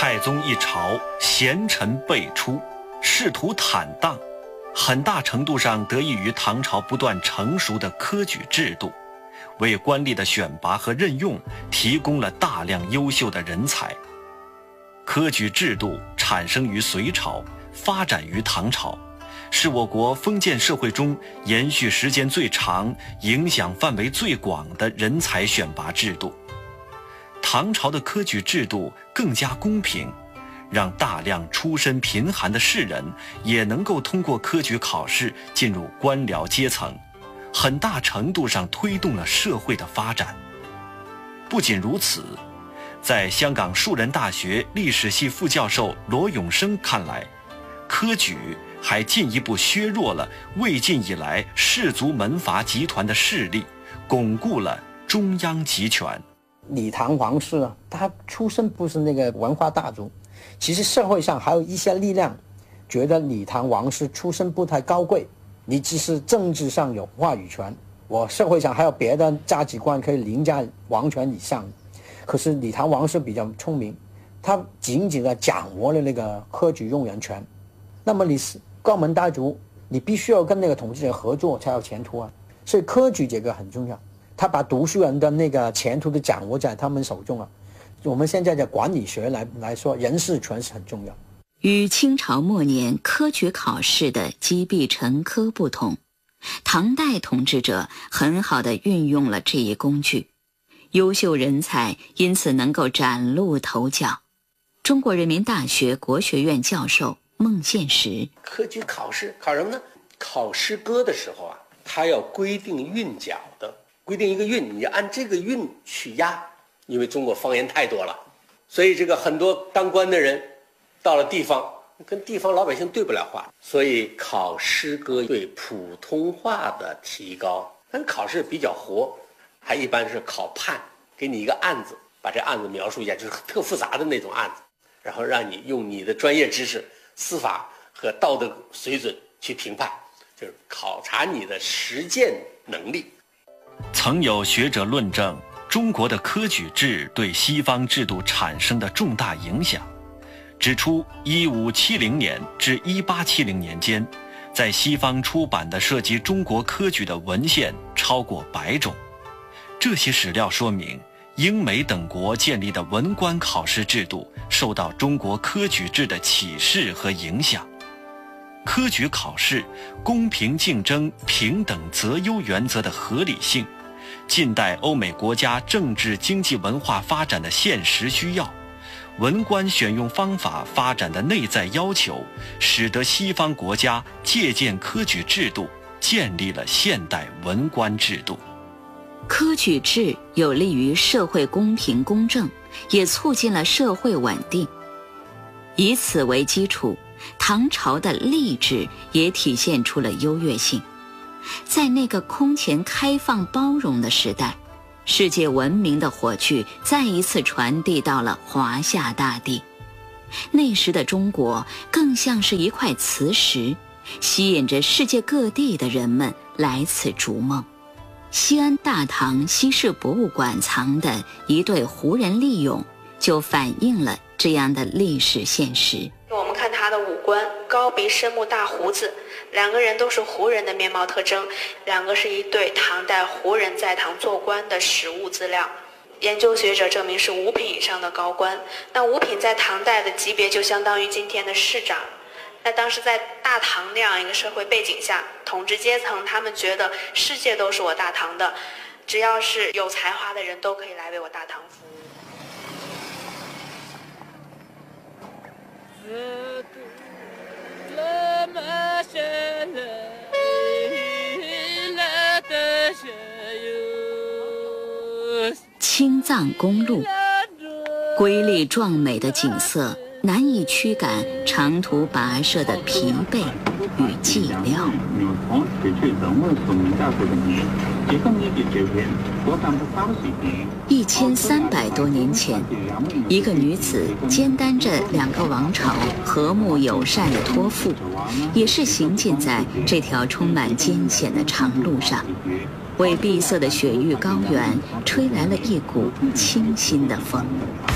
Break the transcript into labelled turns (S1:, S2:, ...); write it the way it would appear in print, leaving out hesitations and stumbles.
S1: 太宗一朝，贤臣辈出，仕途坦荡，很大程度上得益于唐朝不断成熟的科举制度，为官吏的选拔和任用提供了大量优秀的人才。科举制度产生于隋朝，发展于唐朝，是我国封建社会中延续时间最长、影响范围最广的人才选拔制度。唐朝的科举制度更加公平，让大量出身贫寒的士人也能够通过科举考试进入官僚阶层，很大程度上推动了社会的发展。不仅如此，在香港树人大学历史系副教授罗永生看来，科举还进一步削弱了魏晋以来士族门阀集团的势力，巩固了中央集权。
S2: 李唐王室啊，他出身不是那个文化大族，其实社会上还有一些力量觉得李唐王室出身不太高贵，你只是政治上有话语权，我社会上还有别的价值观可以凌驾王权以上。可是李唐王室比较聪明，他紧紧地掌握了那个科举用人权。那么你是高门大族，你必须要跟那个统治者合作才有前途啊。所以科举这个很重要，他把读书人的那个前途都掌握在他们手中了。我们现在的管理学来说，人事权是很重要。
S3: 与清朝末年科举考试的积弊成科不同，唐代统治者很好地运用了这一工具，优秀人才因此能够崭露头角。中国人民大学国学院教授孟宪实，
S4: 科举考试考什么呢？考诗歌的时候啊，他要规定韵脚的，规定一个韵，你按这个韵去押。因为中国方言太多了，所以这个很多当官的人到了地方跟地方老百姓对不了话，所以考诗歌对普通话的提高。但考试比较活，还一般是考判，给你一个案子，把这案子描述一下，就是特复杂的那种案子，然后让你用你的专业知识、司法和道德水准去评判，就是考察你的实践能力。
S1: 曾有学者论证中国的科举制对西方制度产生的重大影响，指出1570年至1870年间，在西方出版的涉及中国科举的文献超过100种。这些史料说明，英美等国建立的文官考试制度受到中国科举制的启示和影响。科举考试公平竞争、平等择优原则的合理性，近代欧美国家政治经济文化发展的现实需要，文官选用方法发展的内在要求，使得西方国家借鉴科举制度，建立了现代文官制度。
S3: 科举制有利于社会公平公正，也促进了社会稳定。以此为基础，唐朝的吏治也体现出了优越性。在那个空前开放包容的时代，世界文明的火炬再一次传递到了华夏大地。那时的中国更像是一块磁石，吸引着世界各地的人们来此逐梦。西安大唐西市博物馆藏的一对胡人利俑，就反映了这样的历史现实。
S5: 我们看他的五官，高鼻深目大胡子，两个人都是胡人的面貌特征，两个是一对唐代胡人在唐做官的实物资料。研究学者证明是五品以上的高官，那五品在唐代的级别就相当于今天的市长。那当时在大唐那样一个社会背景下，统治阶层他们觉得世界都是我大唐的，只要是有才华的人都可以来为我大唐服务。
S3: 青藏公路，瑰丽壮美的景色难以驱赶长途跋涉的疲惫与寂寥。1300多年前，一个女子肩担着2个王朝和睦友善的托付，也是行进在这条充满艰险的长路上，为闭塞的雪域高原吹来了一股清新的风。